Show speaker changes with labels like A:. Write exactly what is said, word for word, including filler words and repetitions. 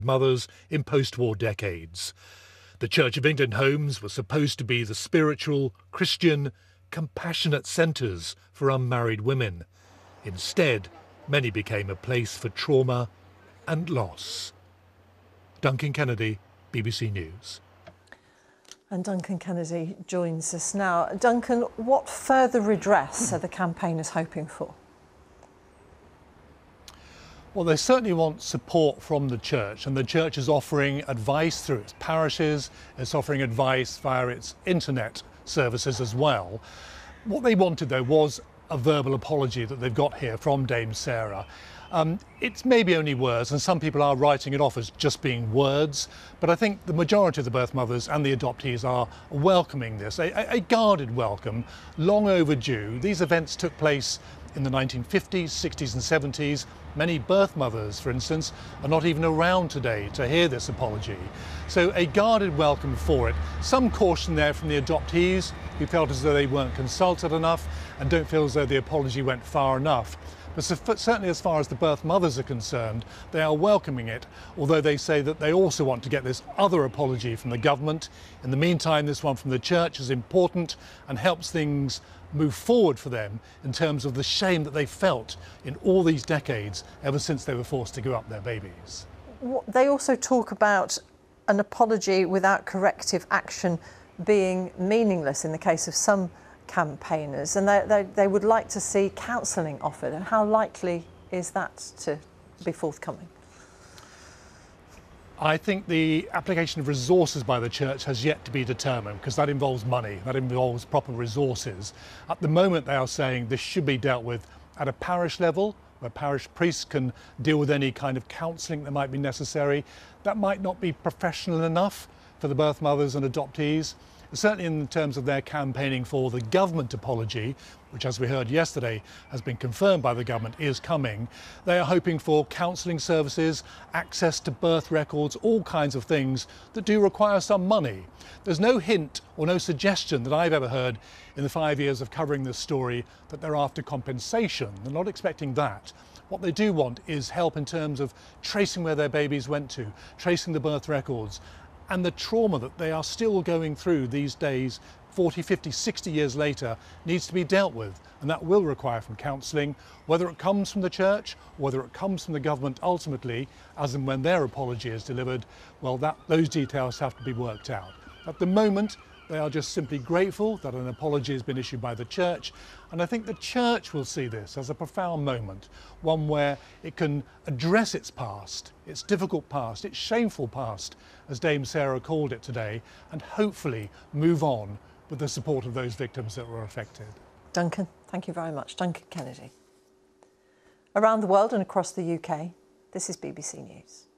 A: mothers in post-war decades. The Church of England homes were supposed to be the spiritual, Christian, compassionate centres for unmarried women. Instead, many became a place for trauma and loss. Duncan Kennedy, B B C News.
B: And Duncan Kennedy joins us now. Duncan, what further redress are the campaigners hoping for?
C: Well, they certainly want support from the church, and the church is offering advice through its parishes. It's offering advice via its internet services as well. What they wanted, though, was a verbal apology that they've got here from Dame Sarah. Um, it's maybe only words, and some people are writing it off as just being words, but I think the majority of the birth mothers and the adoptees are welcoming this, a, a guarded welcome, long overdue. These events took place in the nineteen fifties, sixties and seventies. Many birth mothers, for instance, are not even around today to hear this apology. So a guarded welcome for it. Some caution there from the adoptees who felt as though they weren't consulted enough and don't feel as though the apology went far enough. But certainly as far as the birth mothers are concerned, they are welcoming it, although they say that they also want to get this other apology from the government. In the meantime, this one from the church is important and helps things move forward for them in terms of the shame that they felt in all these decades ever since they were forced to give up their babies.
B: They also talk about an apology without corrective action being meaningless in the case of some campaigners, and they, they, they would like to see counselling offered. And how likely is that to be forthcoming?
C: I think the application of resources by the church has yet to be determined, because that involves money, that involves proper resources. At the moment they are saying this should be dealt with at a parish level, where parish priests can deal with any kind of counselling that might be necessary. That might not be professional enough for the birth mothers and adoptees. Certainly in terms of their campaigning for the government apology, which as we heard yesterday has been confirmed by the government is coming, they are hoping for counselling services, access to birth records, all kinds of things that do require some money. There's no hint or no suggestion that I've ever heard in the five years of covering this story that they're after compensation. They're not expecting that. What they do want is help in terms of tracing where their babies went to, tracing the birth records, and the trauma that they are still going through these days, forty, fifty, sixty years later, needs to be dealt with. And that will require from counselling, whether it comes from the church, whether it comes from the government ultimately, as and when their apology is delivered, well, that, those details have to be worked out. At the moment, they are just simply grateful that an apology has been issued by the church, and I think the church will see this as a profound moment, one where it can address its past, its difficult past, its shameful past, as Dame Sarah called it today, and hopefully move on with the support of those victims that were affected.
B: Duncan, thank you very much. Duncan Kennedy. Around the world and across the U K, this is B B C News.